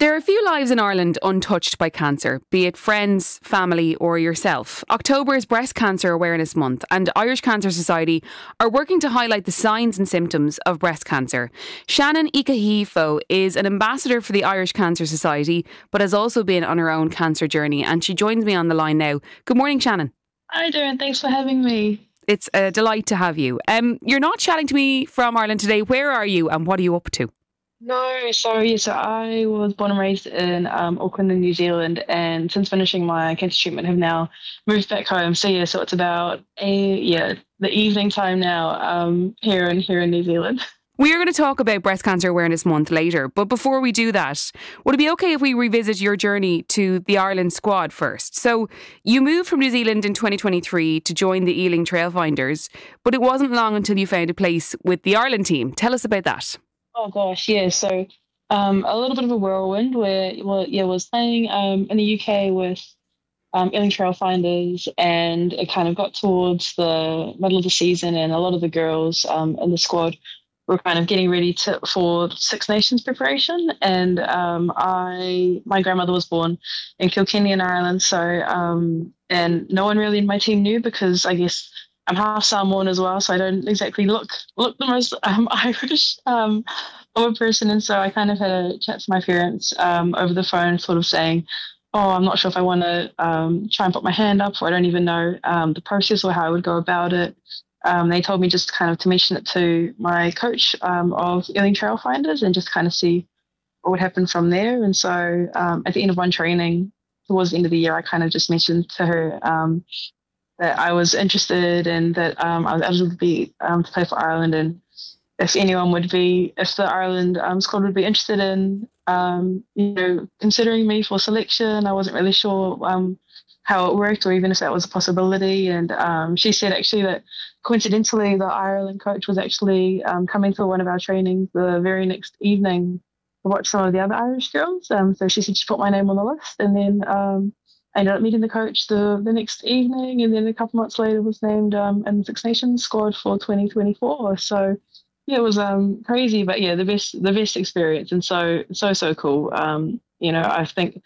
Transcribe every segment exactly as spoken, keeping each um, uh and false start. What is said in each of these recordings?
There are a few lives in Ireland untouched by cancer, be it friends, family or yourself. October is Breast Cancer Awareness Month and Irish Cancer Society are working to highlight the signs and symptoms of breast cancer. Shannon Ikehefo is an ambassador for the Irish Cancer Society but has also been on her own cancer journey, and she joins me on the line now. Good morning, Shannon. Hi, Darren. Thanks for having me. It's a delight to have you. Um, you're not chatting to me from Ireland today. Where are you and what are you up to? No, sorry. So I was born and raised in um, Auckland in New Zealand, and since finishing my cancer treatment have now moved back home. So yeah, so it's about a yeah the evening time now um, here in here in New Zealand. We are going to talk about Breast Cancer Awareness Month later, but before we do that, would it be okay if we revisit your journey to the Ireland squad first? So you moved from New Zealand in twenty twenty-three to join the Ealing Trailfinders, but it wasn't long until you found a place with the Ireland team. Tell us about that. Oh gosh, yeah. So um, a little bit of a whirlwind where well, yeah, was playing um, in the U K with um, Ealing Trailfinders, and it kind of got towards the middle of the season, and a lot of the girls um, in the squad were kind of getting ready to for Six Nations preparation. And um, I, my grandmother was born in Kilkenny in Ireland, so um, and no one really in my team knew because I guess I'm half Samoan as well, so I don't exactly look look the most um, Irish um, of a person. And so I kind of had a chat to my parents um, over the phone, sort of saying, "Oh, I'm not sure if I want to um, try and put my hand up, or I don't even know um, the process or how I would go about it." Um, they told me just kind of to mention it to my coach um, of Ealing Trailfinders and just kind of see what would happen from there. And so um, at the end of one training, towards the end of the year, I kind of just mentioned to her um, that I was interested and that um, I was eligible to be um, to play for Ireland, and if anyone would be, if the Ireland um, squad would be interested in, um, you know, considering me for selection. I wasn't really sure um, how it worked or even if that was a possibility. And um, she said actually that coincidentally the Ireland coach was actually um, coming to one of our trainings the very next evening to watch some of the other Irish girls. Um, so she said she put my name on the list, and then um, I ended up meeting the coach the, the next evening, and then a couple months later was named um, in the Six Nations squad for twenty twenty-four. So yeah, it was um, crazy, but yeah, the best the best experience, and so so so cool. Um, you know, I think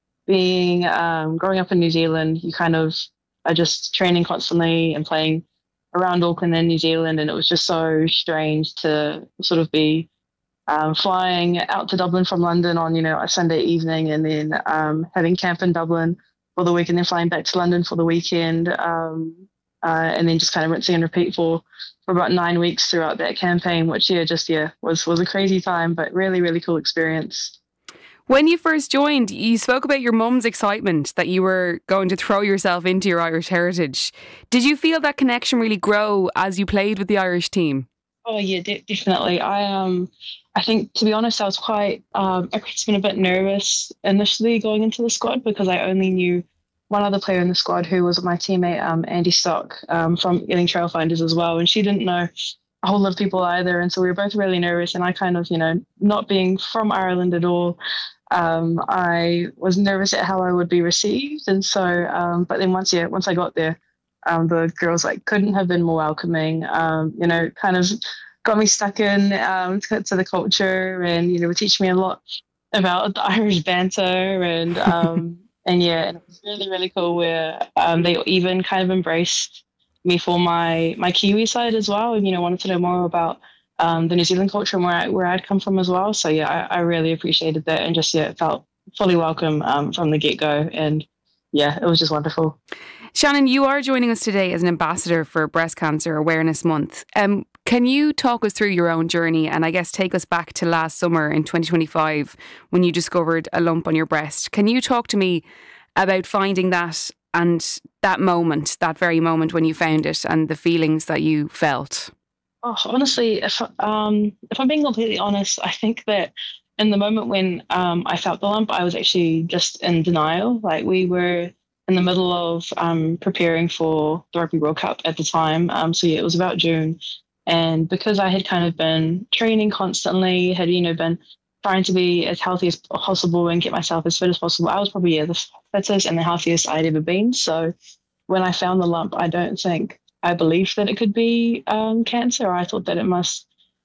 being um, growing up in New Zealand, you kind of are just training constantly and playing around Auckland and New Zealand, and it was just so strange to sort of be Um, flying out to Dublin from London on, you know, a Sunday evening, and then um, having camp in Dublin for the week, and then flying back to London for the weekend, um, uh, and then just kind of rinsing and repeat for, for about nine weeks throughout that campaign, which, yeah, just, yeah, was, was a crazy time, but really, really cool experience. When you first joined, you spoke about your mum's excitement that you were going to throw yourself into your Irish heritage. Did you feel that connection really grow as you played with the Irish team? Oh yeah, de- definitely. I um, I think to be honest, I was quite um, I was been a bit nervous initially going into the squad because I only knew one other player in the squad who was my teammate, um, Andy Stock, um, from Ealing Trailfinders as well, and she didn't know a whole lot of people either, and so we were both really nervous. And I kind of, you know, not being from Ireland at all, um, I was nervous at how I would be received, and so, um, but then once yeah, once I got there. Um, the girls like couldn't have been more welcoming. Um, you know, kind of got me stuck in um, to, to the culture, and you know, were teaching me a lot about the Irish banter, and um, and yeah, and it was really really cool. Where um, they even kind of embraced me for my my Kiwi side as well, and you know, wanted to know more about um, the New Zealand culture and where I, where I'd come from as well. So yeah, I, I really appreciated that, and just yeah, felt fully welcome um, from the get go, and yeah, it was just wonderful. Shannon, you are joining us today as an ambassador for Breast Cancer Awareness Month. Um, can you talk us through your own journey and I guess take us back to last summer in twenty twenty-five when you discovered a lump on your breast? Can you talk to me about finding that and that moment, that very moment when you found it and the feelings that you felt? Oh, honestly, if um, if I'm being completely honest, I think that in the moment when um, I felt the lump, I was actually just in denial. Like we were in the middle of um, preparing for the Rugby World Cup at the time. Um, so yeah, it was about June. And because I had kind of been training constantly, had, you know, been trying to be as healthy as possible and get myself as fit as possible, I was probably yeah, the fittest and the healthiest I'd ever been. So when I found the lump, I don't think I believed that it could be um, cancer. I thought that it must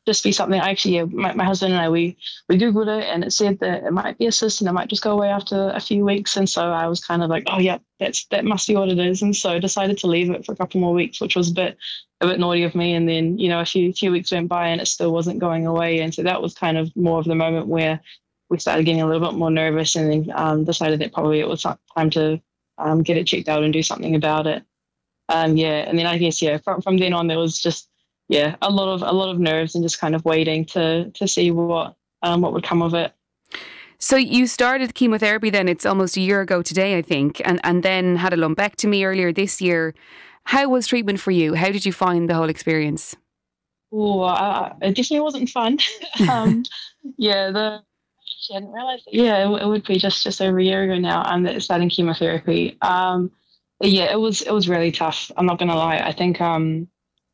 just be something. I actually, yeah, my, my husband and I, we we googled it, and it said that it might be a cyst and it might just go away after a few weeks. And so I was kind of like, oh yeah, that's that must be what it is. And so I decided to leave it for a couple more weeks, which was a bit a bit naughty of me. And then you know a few few weeks went by and it still wasn't going away. And so that was kind of more of the moment where we started getting a little bit more nervous, and then um, decided that probably it was time to um, get it checked out and do something about it. Um, yeah, and then I guess yeah, from from then on there was just yeah a lot of a lot of nerves and just kind of waiting to to see what um, what would come of it. So you started chemotherapy then, it's almost a year ago today, I think, and, and then had a lumpectomy earlier this year. How was treatment for you? How did you find the whole experience? Oh, uh, it definitely wasn't fun. um, yeah, the I didn't realize that, yeah, it, it would be just, just over a year ago now. I'm um, starting chemotherapy. Um, yeah, it was it was really tough. I'm not gonna lie. I think um,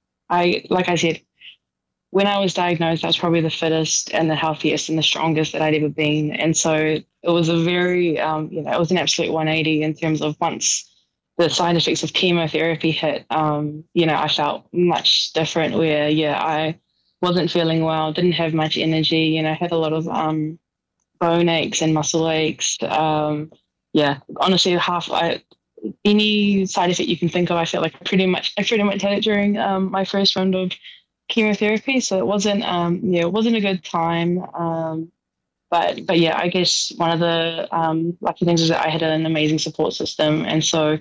I like I said, when I was diagnosed, I was probably the fittest and the healthiest and the strongest that I'd ever been. And so it was a very, um, you know, it was an absolute one eighty in terms of once the side effects of chemotherapy hit, um, you know, I felt much different where, yeah, I wasn't feeling well, didn't have much energy, you know, had a lot of um, bone aches and muscle aches. Um, yeah, honestly, half, I, any side effect you can think of, I felt like I pretty much, I pretty much had it during um, my first round of chemotherapy. So it wasn't, um, yeah, it wasn't a good time. Um, but, but yeah, I guess one of the um, lucky things is that I had an amazing support system. And so,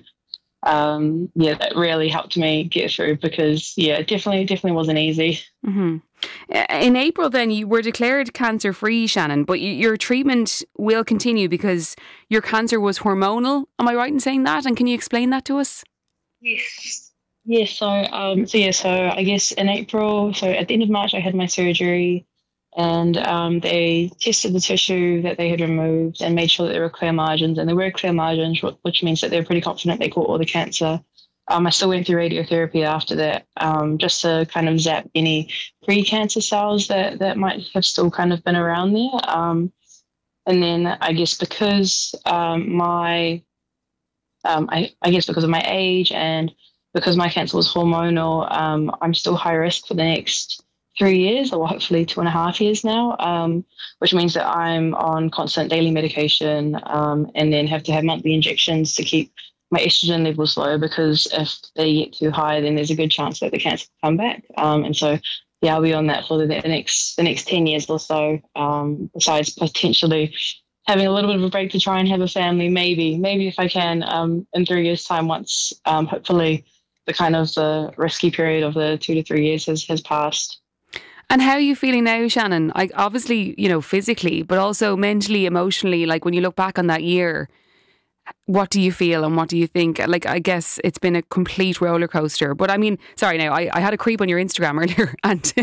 um, yeah, that really helped me get through because, yeah, it definitely, definitely wasn't easy. Mm-hmm. In April, then, you were declared cancer-free, Shannon, but you, your treatment will continue because your cancer was hormonal. Am I right in saying that? And can you explain that to us? Yes. Yes. So, um, so yeah, so I guess in April, so at the end of March, I had my surgery, and um, they tested the tissue that they had removed and made sure that there were clear margins, and there were clear margins, which means that they're pretty confident they caught all the cancer. Um, I still went through radiotherapy after that, um, just to kind of zap any pre-cancer cells that, that might have still kind of been around there. Um, and then I guess because um, my, um, I, I guess because of my age and because my cancer was hormonal, um, I'm still high risk for the next three years or hopefully two and a half years now, um, which means that I'm on constant daily medication um, and then have to have monthly injections to keep my estrogen levels low, because if they get too high, then there's a good chance that the cancer will come back. Um, and so, yeah, I'll be on that for the next the next ten years or so, um, besides potentially having a little bit of a break to try and have a family, maybe, maybe if I can, um, in three years' time, once um, hopefully the kind of the risky period of the two to three years has, has passed. And how are you feeling now, Shannon? Like, obviously, you know, physically, but also mentally, emotionally, like when you look back on that year, what do you feel and what do you think? Like, I guess it's been a complete roller coaster. But I mean, sorry, now I, I had a creep on your Instagram earlier, and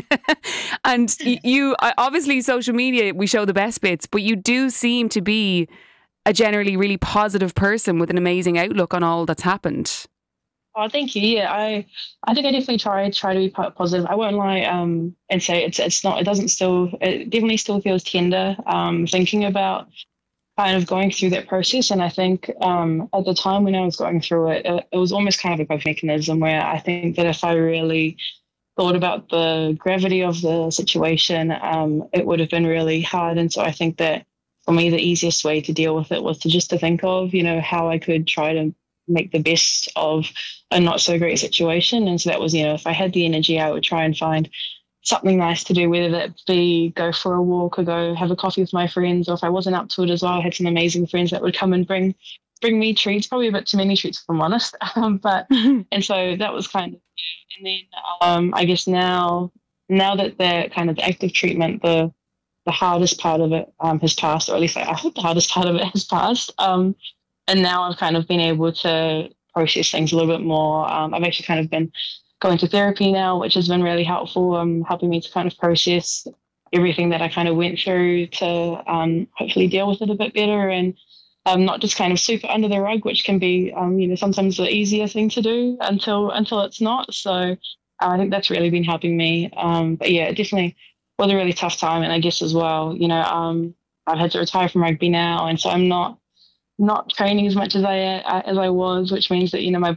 and you obviously social media, we show the best bits, but you do seem to be a generally really positive person with an amazing outlook on all that's happened. Oh, thank you. Yeah, I, I think I definitely try try to be positive. I won't lie um, and say it's it's not. It doesn't still. It definitely still feels tender. Um, thinking about kind of going through that process, and I think um, at the time when I was going through it, it, it was almost kind of a coping mechanism where I think that if I really thought about the gravity of the situation, um, it would have been really hard. And so I think that for me, the easiest way to deal with it was to just to think of, you know, how I could try to make the best of a not so great situation. And so that was, you know, if I had the energy, I would try and find something nice to do, whether that be go for a walk or go have a coffee with my friends, or if I wasn't up to it as well, I had some amazing friends that would come and bring bring me treats, probably a bit too many treats if I'm honest. Um, but and so that was kind of, and then um, I guess now now that the kind of the active treatment, the the hardest part of it um, has passed, or at least I hope the hardest part of it has passed. Um, And now I've kind of been able to process things a little bit more. Um, I've actually kind of been going to therapy now, which has been really helpful, um, helping me to kind of process everything that I kind of went through to um, hopefully deal with it a bit better, and um, not just kind of sweep it under the rug, which can be, um, you know, sometimes the easier thing to do until until it's not. So uh, I think that's really been helping me. Um, but yeah, it definitely was a really tough time. And I guess as well, you know, um, I've had to retire from rugby now, and so I'm not not training as much as I as I was, which means that, you know, my